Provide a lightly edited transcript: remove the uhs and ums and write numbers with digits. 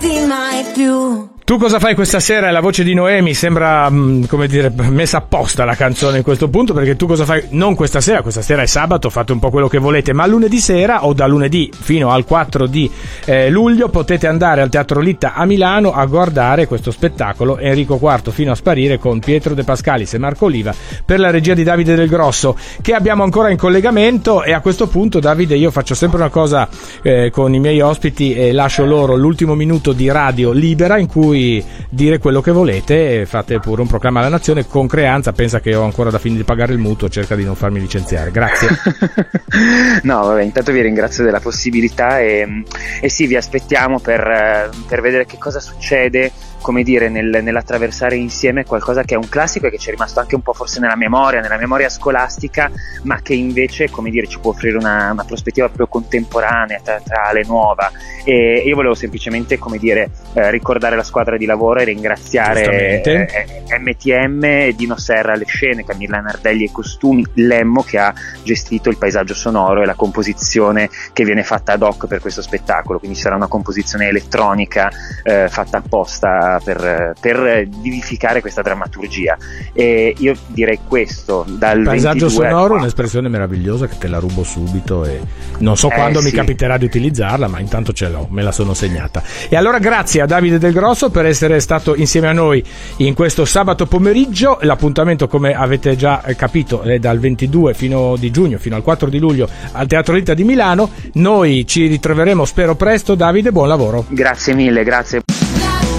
mai più. Tu cosa fai questa sera? È la voce di Noemi, sembra come dire messa apposta la canzone in questo punto, perché tu cosa fai? Non questa sera è sabato, fate un po' quello che volete, ma lunedì sera o da lunedì fino al 4 di luglio potete andare al Teatro Litta a Milano a guardare questo spettacolo Enrico IV fino a sparire, con Pietro De Pascalis e Marco Oliva, per la regia di Davide Del Grosso, che abbiamo ancora in collegamento. E a questo punto, Davide, io faccio sempre una cosa con i miei ospiti e lascio loro l'ultimo minuto di radio libera in cui dire quello che volete, fate pure un proclama alla nazione con creanza. Pensa che ho ancora da finire di pagare il mutuo, cerca di non farmi licenziare, grazie. No, vabbè, intanto vi ringrazio della possibilità e sì, vi aspettiamo per vedere che cosa succede, come dire, nell'attraversare insieme qualcosa che è un classico e che ci è rimasto anche un po' forse nella memoria scolastica, ma che invece, come dire, ci può offrire una prospettiva proprio contemporanea, teatrale, nuova. E io volevo semplicemente, come dire, ricordare la squadra di lavoro e ringraziare MTM, Dino Serra alle scene, Camilla Nardelli ai costumi, Lemmo che ha gestito il paesaggio sonoro e la composizione che viene fatta ad hoc per questo spettacolo. Quindi sarà una composizione elettronica fatta apposta per vivificare questa drammaturgia. E io direi questo, dal paesaggio 22 sonoro, un'espressione meravigliosa che te la rubo subito e non so quando mi capiterà di utilizzarla, ma intanto ce l'ho, me la sono segnata. E allora grazie a Davide Del Grosso per essere stato insieme a noi in questo sabato pomeriggio. L'appuntamento, come avete già capito, è dal 22 di giugno fino al 4 di luglio al Teatro Litta di Milano. Noi ci ritroveremo, spero presto. Davide, buon lavoro. Grazie mille, grazie.